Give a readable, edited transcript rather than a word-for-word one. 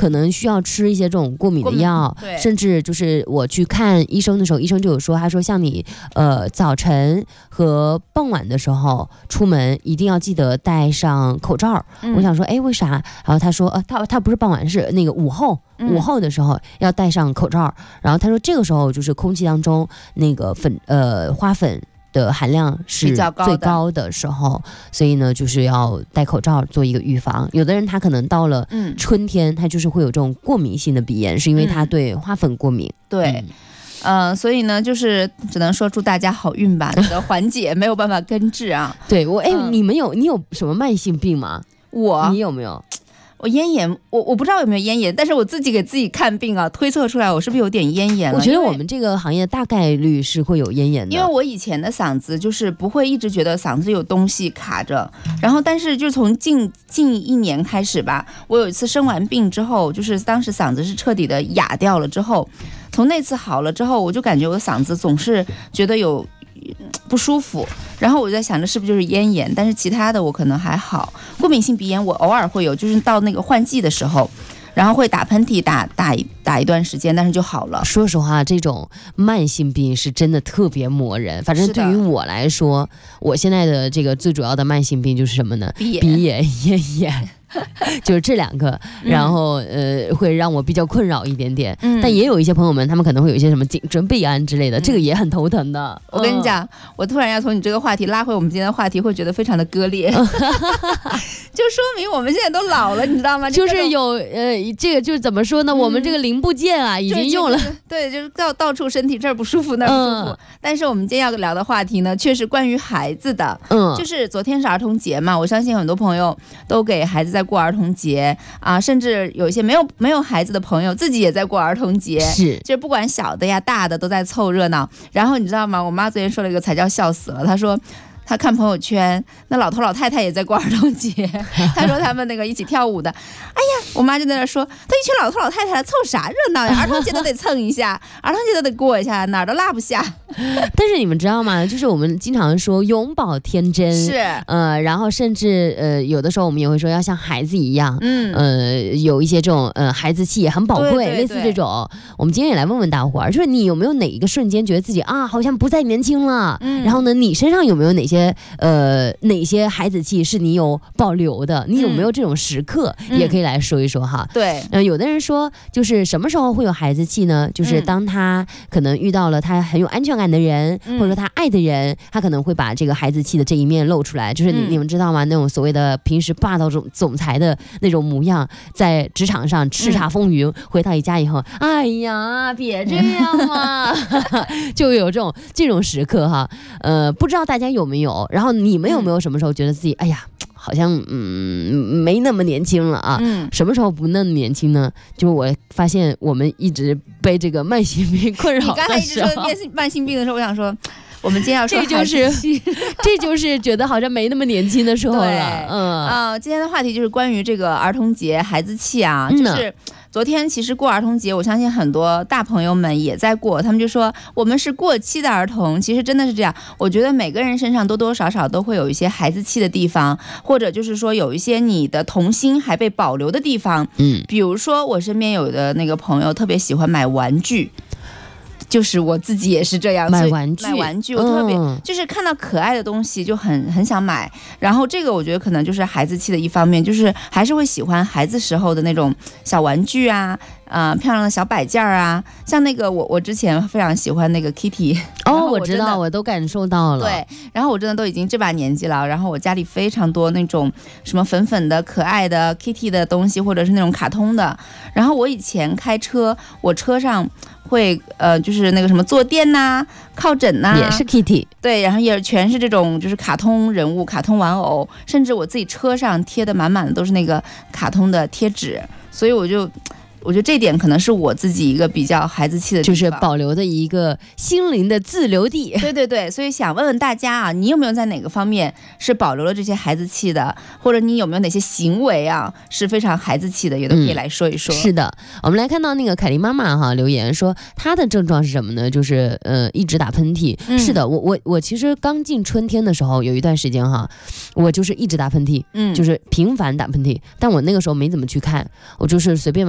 可能需要吃一些这种过敏的药，甚至就是我去看医生的时候，医生就有说，他说像你早晨和傍晚的时候出门一定要记得戴上口罩。我想说，哎，为啥？然后他说，他不是傍晚，是那个午后的时候要戴上口罩。然后他说这个时候就是空气当中那个花粉的含量是最高的时候，所以呢就是要戴口罩做一个预防。有的人他可能到了春天，他就是会有这种过敏性的鼻炎，是因为他对花粉过敏。 对。所以呢，就是只能说祝大家好运吧，你的缓解没有办法根治啊。 对我，你有什么慢性病吗？你有没有？ 我咽炎，我不知道有没有咽炎，但是我自己给自己看病啊，推测出来我是不是有点咽炎了。 我觉得我们这个行业大概率是会有咽炎的， 因为我以前的嗓子就是不会一直觉得嗓子有东西卡着，然后但是就从近1年开始吧，我有一次生完病之后，就是当时嗓子是彻底的哑掉了之后，从那次好了之后，我就感觉我的嗓子总是觉得有不舒服，然后我在想着是不是就是咽炎，但是其他的我可能还好。过敏性鼻炎我偶尔会有，就是到那个换季的时候，然后会打喷嚏打一段时间，但是就好了。 说实话，这种慢性病是真的特别磨人。反正对于我来说，我现在的这个最主要的慢性病就是什么呢？鼻炎、咽炎。就是这两个，然后会让我比较困扰一点点。但也有一些朋友们，他们可能会有一些什么颈椎背安之类的，这个也很头疼的。 我跟你讲，我突然要从你这个话题拉回我们今天的话题，会觉得非常的割裂，就说明我们现在都老了，你知道吗？ 就是有这个就是怎么说呢？我们这个零部件啊，已经用了， 对，就是到处身体这儿不舒服那儿不舒服。但是我们今天要聊的话题呢，却是关于孩子的。就是昨天是儿童节嘛，我相信很多朋友都给孩子在过儿童节啊，甚至有一些没有孩子的朋友自己也在过儿童节，就是不管小的呀大的都在凑热闹。然后你知道吗？我妈昨天说了一个才叫笑死了，她说她看朋友圈，那老头老太太也在过儿童节，她说他们那个一起跳舞的，哎呀，我妈就在那说，她一群老头老太太凑啥热闹呀？儿童节都得蹭一下，儿童节都得过一下，哪儿都落不下。 但是你们知道吗？就是我们经常说永葆天真， 是然后甚至有的时候我们也会说要像孩子一样，有一些这种孩子气也很宝贵，类似这种。我们今天也来问问大伙儿，就是你有没有哪一个瞬间觉得自己啊好像不再年轻了？然后呢，你身上有没有哪些孩子气是你有保留的？你有没有这种时刻？也可以来说一说哈。 对， 有的人说，就是什么时候会有孩子气呢？就是当他可能遇到了他很有安全感的人，或者说他爱的人，他可能会把这个孩子气的这一面露出来。就是你们知道吗？那种所谓的平时霸道总裁的那种模样，在职场上叱咤风云，回到家以后，哎呀，别这样嘛，就有这种时刻哈。不知道大家有没有？然后你们有没有什么时候觉得自己，哎呀，好像没那么年轻了啊？什么时候不那么年轻呢？就是我发现我们一直被这个慢性病困扰的时候。你刚才一直说慢性病的时候，我想说，我们今天要说这就是觉得好像没那么年轻的时候了。 今天的话题就是关于这个儿童节孩子气啊，就是昨天其实过儿童节，我相信很多大朋友们也在过，他们就说我们是过期的儿童，其实真的是这样。我觉得每个人身上多多少少都会有一些孩子气的地方，或者就是说有一些你的童心还被保留的地方。比如说我身边有的那个朋友特别喜欢买玩具。就是我自己也是这样， 买玩具， 我特别就是看到可爱的东西就很想买。然后这个我觉得可能就是孩子气的一方面，就是还是会喜欢孩子时候的那种小玩具啊，漂亮的小摆件啊。像那个我之前非常喜欢那个 Kitty， 我知道，我都感受到了。 对，然后我真的都已经这把年纪了，然后我家里非常多那种什么粉粉的可爱的 Kitty 的东西，或者是那种卡通的。然后我以前开车，我车上会就是那个什么坐垫呐、靠枕呐， 也是 Kitty。 对，然后也全是这种就是卡通人物、卡通玩偶，甚至我自己车上贴的满满的都是那个卡通的贴纸，所以我觉得这点可能是我自己一个比较孩子气的地方， 就是保留的一个心灵的自留地。 对对对，所以想问问大家啊，你有没有在哪个方面是保留了这些孩子气的，或者你有没有哪些行为啊是非常孩子气的，也都可以来说一说。 是的，我们来看到那个凯莉妈妈哈留言说，她的症状是什么呢？就是一直打喷嚏。是的，我其实刚进春天的时候有一段时间哈，我就是一直打喷嚏，就是频繁打喷嚏，但我那个时候没怎么去看，我就是随便